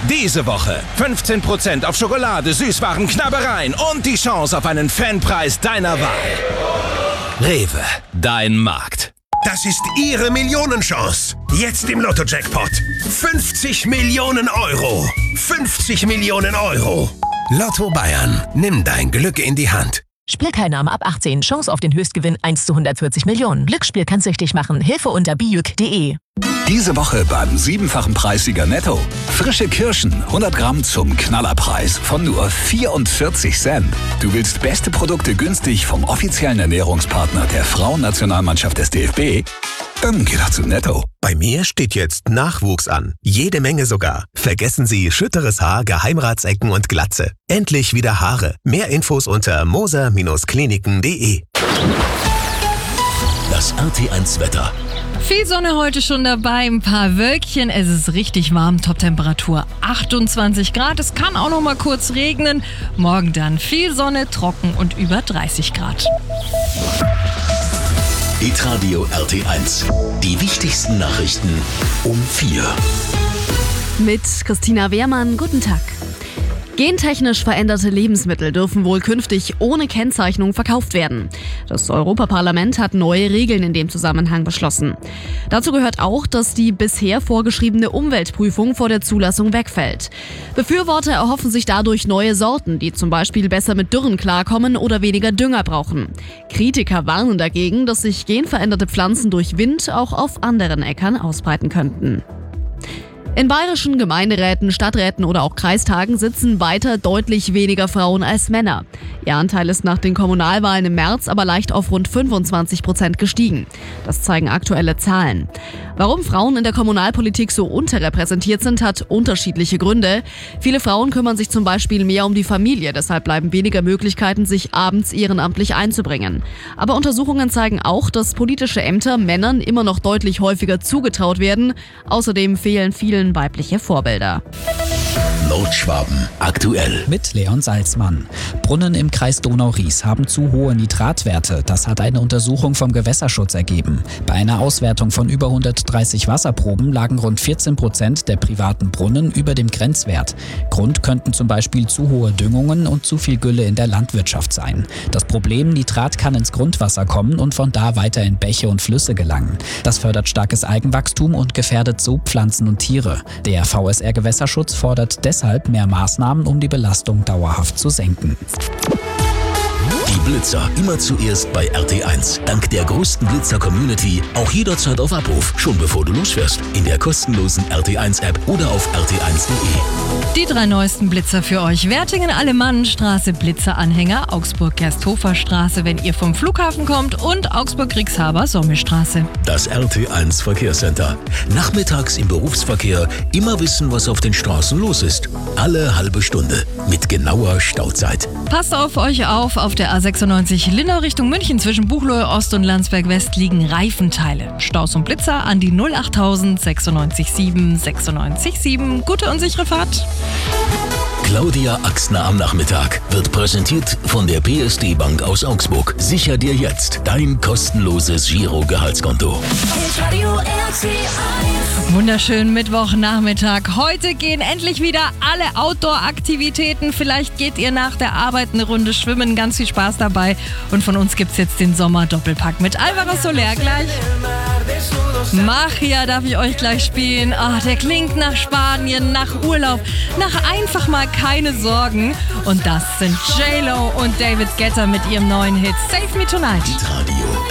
Diese Woche 15% auf Schokolade, Süßwaren, Knabbereien und die Chance auf einen Fanpreis deiner Wahl. Rewe, dein Markt. Das ist Ihre Millionenchance. Jetzt im Lotto-Jackpot. 50 Millionen Euro. 50 Millionen Euro. Lotto Bayern. Nimm dein Glück in die Hand. Spielteilnahme ab 18. Chance auf den Höchstgewinn 1 zu 140 Millionen. Glücksspiel kann süchtig machen. Hilfe unter bijuk.de. Diese Woche beim 7-fachen Preissieger Netto. Frische Kirschen, 100 Gramm zum Knallerpreis von nur 44 Cent. Du willst beste Produkte günstig vom offiziellen Ernährungspartner der Frauennationalmannschaft des DFB? Dann geh doch zu Netto. Bei mir steht jetzt Nachwuchs an. Jede Menge sogar. Vergessen Sie schütteres Haar, Geheimratsecken und Glatze. Endlich wieder Haare. Mehr Infos unter moser-kliniken.de. Das RT1-Wetter. Viel Sonne heute schon dabei, ein paar Wölkchen. Es ist richtig warm, Toptemperatur 28 Grad. Es kann auch noch mal kurz regnen. Morgen dann viel Sonne, trocken und über 30 Grad. Hitradio RT1. Die wichtigsten Nachrichten um 4. Mit Christina Wehrmann, guten Tag. Gentechnisch veränderte Lebensmittel dürfen wohl künftig ohne Kennzeichnung verkauft werden. Das Europaparlament hat neue Regeln in dem Zusammenhang beschlossen. Dazu gehört auch, dass die bisher vorgeschriebene Umweltprüfung vor der Zulassung wegfällt. Befürworter erhoffen sich dadurch neue Sorten, die zum Beispiel besser mit Dürren klarkommen oder weniger Dünger brauchen. Kritiker warnen dagegen, dass sich genveränderte Pflanzen durch Wind auch auf anderen Äckern ausbreiten könnten. In bayerischen Gemeinderäten, Stadträten oder auch Kreistagen sitzen weiter deutlich weniger Frauen als Männer. Ihr Anteil ist nach den Kommunalwahlen im März aber leicht auf rund 25% gestiegen. Das zeigen aktuelle Zahlen. Warum Frauen in der Kommunalpolitik so unterrepräsentiert sind, hat unterschiedliche Gründe. Viele Frauen kümmern sich zum Beispiel mehr um die Familie, deshalb bleiben weniger Möglichkeiten, sich abends ehrenamtlich einzubringen. Aber Untersuchungen zeigen auch, dass politische Ämter Männern immer noch deutlich häufiger zugetraut werden. Außerdem fehlen vielen weibliche Vorbilder. Nordschwaben aktuell. Mit Leon Salzmann. Brunnen im Kreis Donau-Ries haben zu hohe Nitratwerte. Das hat eine Untersuchung vom Gewässerschutz ergeben. Bei einer Auswertung von über 130 Wasserproben lagen rund 14% der privaten Brunnen über dem Grenzwert. Grund könnten zum Beispiel zu hohe Düngungen und zu viel Gülle in der Landwirtschaft sein. Das Problem, Nitrat kann ins Grundwasser kommen und von da weiter in Bäche und Flüsse gelangen. Das fördert starkes Algenwachstum und gefährdet so Pflanzen und Tiere. Der VSR Gewässerschutz fordert deshalb mehr Maßnahmen, um die Belastung dauerhaft zu senken. Die Blitzer immer zuerst bei RT1. Dank der größten Blitzer-Community auch jederzeit auf Abruf, schon bevor du losfährst. In der kostenlosen RT1-App oder auf rt1.de. Die 3 neuesten Blitzer für euch. Wertingen-Alemannenstraße, Blitzeranhänger, Augsburg-Gersthofer-Straße, wenn ihr vom Flughafen kommt, und Augsburg-Rixhaber-Sommelstraße. Das RT1 Verkehrscenter. Nachmittags im Berufsverkehr immer wissen, was auf den Straßen los ist. Alle halbe Stunde mit genauer Stauzeit. Passt auf euch auf der A96 Linnau Richtung München zwischen Buchloe Ost und Landsberg West liegen Reifenteile. Staus und Blitzer an die 08000 967 967. Gute und sichere Fahrt. Claudia Axner am Nachmittag wird präsentiert von der PSD Bank aus Augsburg. Sicher dir jetzt dein kostenloses Giro-Gehaltskonto. Wunderschönen Mittwochnachmittag. Heute gehen endlich wieder alle Outdoor-Aktivitäten. Vielleicht geht ihr nach der Arbeit eine Runde schwimmen. Ganz viel Spaß dabei. Und von uns gibt's jetzt den Sommer-Doppelpack mit Alvaro Soler gleich. Machia darf ich euch gleich spielen. Der klingt nach Spanien, nach Urlaub, nach einfach mal keine Sorgen. Und das sind J-Lo und David Guetta mit ihrem neuen Hit Save Me Tonight. Hitradio